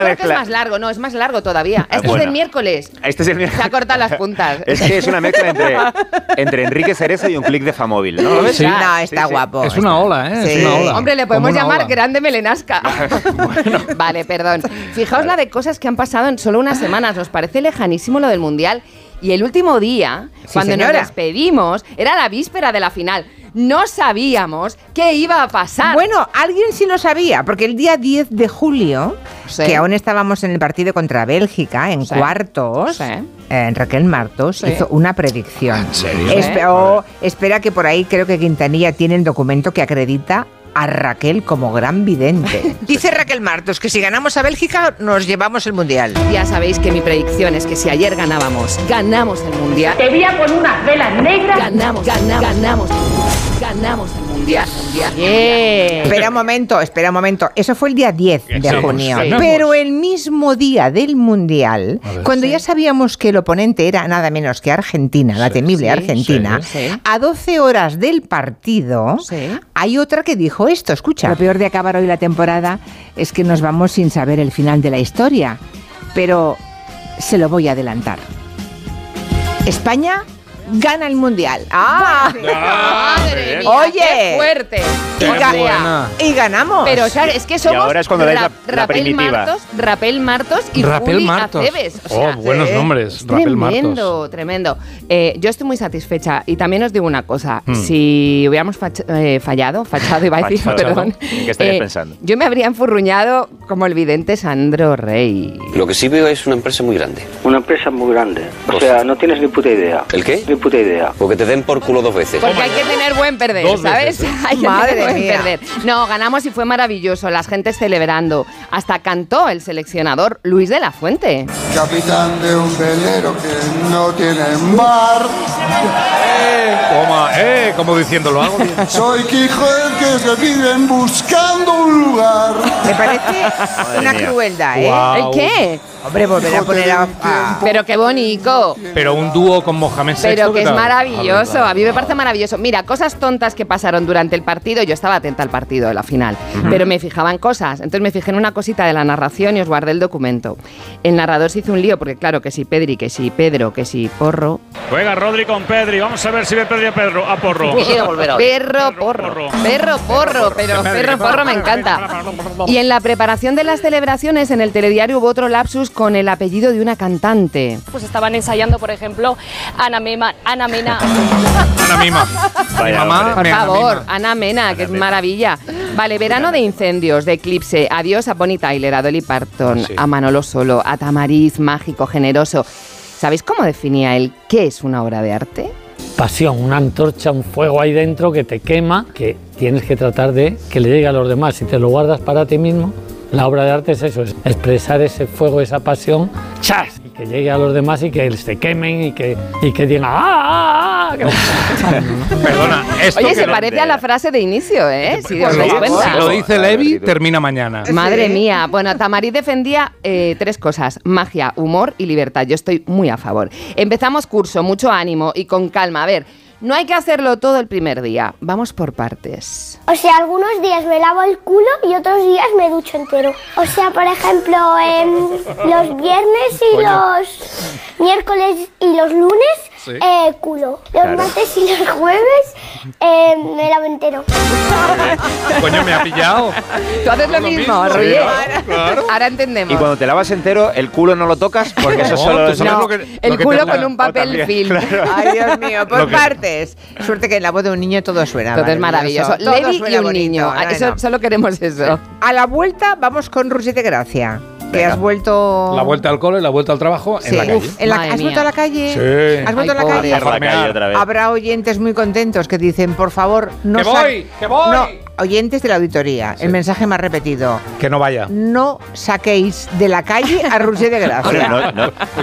Creo que es más largo, no, es más largo todavía. Este es el miércoles. Este es el miércoles. Se ha cortado las puntas. Es que es una mezcla entre Enrique Cerezo y un clic de Famóvil, ¿no? ¿Lo ves? Sí. No, está guapo. Es una ola, ¿eh? Sí. Es una ola. Hombre, le podemos Como una llamar ola. Grande Melenasca. Vale, perdón. Fijaos la de cosas que han pasado en solo unas semanas. Nos parece lejanísimo lo del Mundial. Y el último día, cuando nos despedimos, era la víspera de la final. No sabíamos qué iba a pasar. Bueno, alguien sí lo sabía, porque el día 10 de julio, Sí. que aún estábamos en el partido contra Bélgica, en Sí. cuartos, Sí. Raquel Martos Sí. hizo una predicción. ¿En serio? Espera que por ahí creo que Quintanilla tiene el documento que acredita a Raquel como gran vidente. Dice Raquel Martos que si ganamos a Bélgica nos llevamos el Mundial. Ya sabéis que mi predicción es que si ayer ganamos el Mundial. Te veía con unas velas negras. Ganamos el Mundial. Yeah. Espera un momento. Eso fue el día 10 de Sí, junio. sí. Pero el mismo día del Mundial, A ver. cuando ya sabíamos que el oponente era nada menos que Argentina, la temible sí, Argentina, sí, sí. a 12 horas del partido, Sí. hay otra que dijo esto, escucha. Lo peor de acabar hoy la temporada es que nos vamos sin saber el final de la historia, pero se lo voy a adelantar. España gana el Mundial. ¡Ah! Madre mía, Oye. qué fuerte. Qué O sea, buena. Y ganamos. Pero o sea, es que somos ahora es cuando dais la primitiva. Rapel Martos y Rapel Juli Martos. Aceves. O sea, Buenos nombres. Rapel Martos. Tremendo. Yo estoy muy satisfecha y también os digo una cosa. Si hubiéramos fallado iba a decir, Fachado. perdón. ¿En qué estarías pensando? Yo me habría enfurruñado como el vidente Sandro Rey. Lo que sí veo es una empresa muy grande. Una empresa muy grande. O sea, no tienes ni puta idea. ¿El qué? Ni puta idea. O que te den por culo 2 veces. Porque hay que tener buen perder, Dos ¿sabes? veces, Hay que Madre tener buen mía. perder. No, ganamos y fue maravilloso. Las gentes celebrando. Hasta cantó el seleccionador Luis de la Fuente. Capitán de un velero que no tiene mar. Como diciendo, lo hago bien. Soy Quijote que se viven buscando un lugar. Me parece una mía. crueldad, ¿eh? Guau. ¿El qué? Hombre, volver a poner a... Pero qué bonito. Pero un dúo con Mohamed VI. Pero que ¿qué es tal? maravilloso, a mí me parece maravilloso. Mira, cosas tontas que pasaron durante el partido, yo estaba atenta al partido de la final, pero me fijaba en cosas. Entonces me fijé en una cosita de la narración y os guardé el documento. El narrador se hizo un lío porque claro, que si Pedri, que si Pedro, que si Porro. Juega Rodri con Pedri. Vamos a ver si ve Pedri a Porro. Perro, porro. Perro, porro. Pero perro, porro me encanta. Y en la preparación de las celebraciones, en el telediario hubo otro lapsus con el apellido de una cantante. Pues estaban ensayando, por ejemplo, Ana Mena. Ana Mima. Vaya, Mamá. hombre. Por Ana favor, Mima. Ana Mena, que es maravilla. Vale, verano de incendios, de eclipse. Adiós a Bonnie Tyler, a Dolly Parton, Sí. a Manolo Solo, a Tamariz, mágico, generoso. ¿Sabéis cómo definía él qué es una obra de arte? Pasión, una antorcha, un fuego ahí dentro que te quema, que tienes que tratar de que le llegue a los demás. Si te lo guardas para ti mismo, la obra de arte es eso, es expresar ese fuego, esa pasión, ¡chas! Y que llegue a los demás y que se quemen y que digan ¡ah! Perdona, esto Oye, que se no- parece a la frase de inicio, ¿eh? Si os Pues dais lo- cuenta. si lo dice Levi, termina mañana. Madre mía. Bueno, Tamariz defendía 3 cosas: magia, humor y libertad. Yo estoy muy a favor. Empezamos curso, mucho ánimo y con calma. A ver, no hay que hacerlo todo el primer día. Vamos por partes. O sea, algunos días me lavo el culo y otros días me ducho entero. O sea, por ejemplo, los viernes y los miércoles y los lunes, culo. Los martes y los jueves me lavo entero. Coño, me ha pillado. Tú haces lo mismo, Sí, Roger. claro. Ahora entendemos. Y cuando te lavas entero, el culo no lo tocas porque eso No, solo tú es... sabes No, lo que- el lo que culo te- con un papel también, film. claro. Ay, Dios mío, por Lo que- partes. Suerte que en la voz de un niño todo suena. Todo es maravilloso. Todo Levi y suena un bonito. niño. No, Eso, no. solo queremos eso. A la vuelta vamos con Roger de Gracia. Que Venga. has vuelto... La vuelta al cole, la vuelta al trabajo Sí. en la calle. Uf, Madre ¿has mía. vuelto a la calle? Sí. ¿Has vuelto Ay, a la pobre. calle? A la calle otra vez. Habrá oyentes muy contentos que dicen, por favor, no ¡Que voy! ¡Que voy! No, oyentes de la auditoría, el mensaje más repetido. Que no vaya. No saquéis de la calle a Roger de Gracia. Hombre, no,